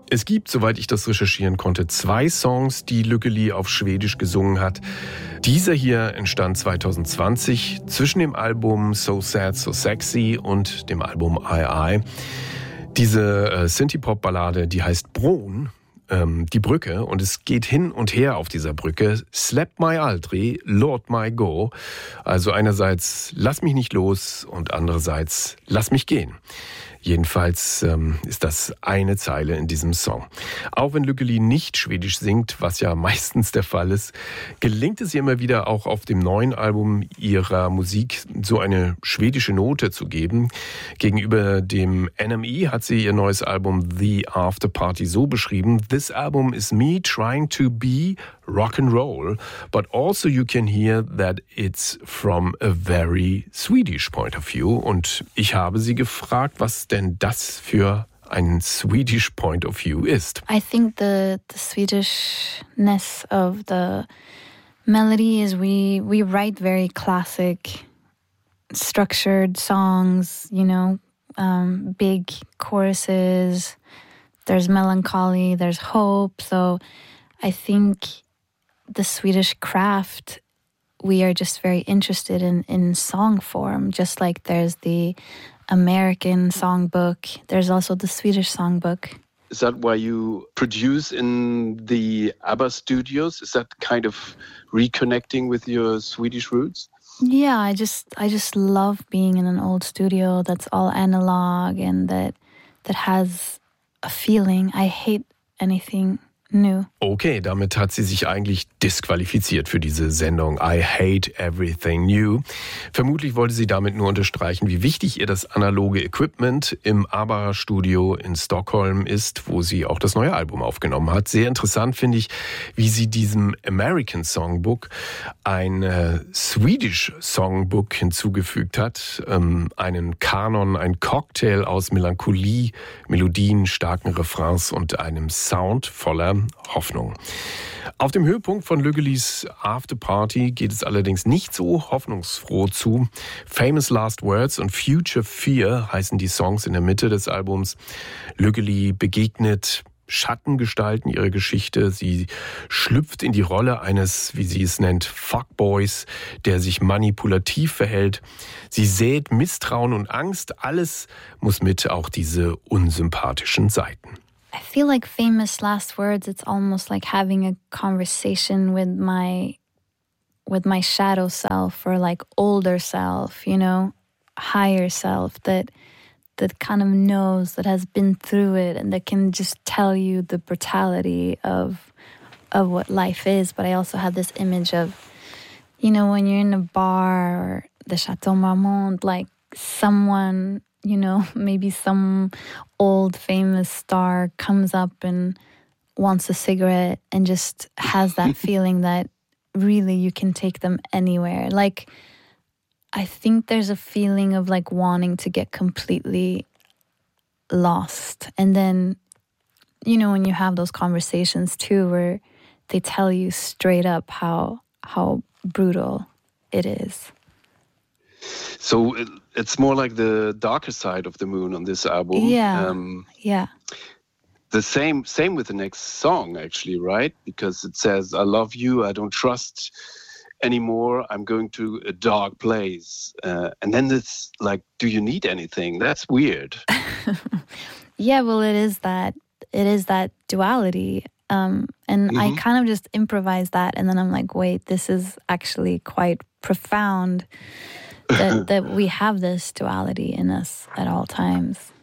Es gibt, soweit ich das recherchieren konnte, 2 Songs, die Lykkeli auf Schwedisch gesungen hat. Dieser hier entstand 2020 zwischen dem Album So Sad, So Sexy und dem Album I. Diese Synthie-Pop-Ballade, die heißt Bron, die Brücke, und es geht hin und her auf dieser Brücke. Släpp mig aldrig, låt mig gå. Also einerseits lass mich nicht los und andererseits lass mich gehen. Jedenfalls ist das eine Zeile in diesem Song. Auch wenn Lykkeli nicht Schwedisch singt, was ja meistens der Fall ist, gelingt es ihr immer wieder auch auf dem neuen Album ihrer Musik so eine schwedische Note zu geben. Gegenüber dem NME hat sie ihr neues Album The After Party so beschrieben: This album is me trying to be rock and roll, but also you can hear that it's from a very Swedish point of view. Und ich habe sie gefragt, was denn das für ein Swedish point of view ist. I think the Swedishness of the melody is we write very classic, structured songs, you know, big choruses. There's melancholy, there's hope. So I think the Swedish craft, we are just very interested in song form, just like there's the American songbook, there's also the Swedish songbook. Is that why you produce in the ABBA studios? Is that kind of reconnecting with your Swedish roots? Yeah, I just love being in an old studio that's all analog and that has a feeling. I hate anything new. Okay, damit hat sie sich eigentlich disqualifiziert für diese Sendung I Hate Everything New. Vermutlich wollte sie damit nur unterstreichen, wie wichtig ihr das analoge Equipment im ABBA-Studio in Stockholm ist, wo sie auch das neue Album aufgenommen hat. Sehr interessant finde ich, wie sie diesem American Songbook ein Swedish Songbook hinzugefügt hat. Einen Kanon, ein Cocktail aus Melancholie, Melodien, starken Refrains und einem Sound voller Hoffnung. Auf dem Höhepunkt von Lykkelis After Party geht es allerdings nicht so hoffnungsfroh zu. Famous Last Words und Future Fear heißen die Songs in der Mitte des Albums. Lykkeli begegnet Schattengestalten ihrer Geschichte. Sie schlüpft in die Rolle eines, wie sie es nennt, Fuckboys, der sich manipulativ verhält. Sie sät Misstrauen und Angst. Alles muss mit, auch diese unsympathischen Seiten. I feel like famous last words, it's almost like having a conversation with my shadow self or like older self, you know, higher self that kind of knows, that has been through it and that can just tell you the brutality of what life is. But I also have this image of, you know, when you're in a bar or the Chateau Marmont, like someone, you know, maybe some old famous star comes up and wants a cigarette and just has that feeling that really you can take them anywhere. Like, I think there's a feeling of like wanting to get completely lost. And then, you know, when you have those conversations too, where they tell you straight up how brutal it is. So it's more like the darker side of the moon on this album. Yeah, yeah. The same with the next song, actually, right? Because it says, I love you, I don't trust anymore, I'm going to a dark place. And then it's like, do you need anything? That's weird. Yeah, well, it is that duality. And I kind of just improvised that. And then I'm like, wait, this is actually quite profound. That we have this duality in us at all times.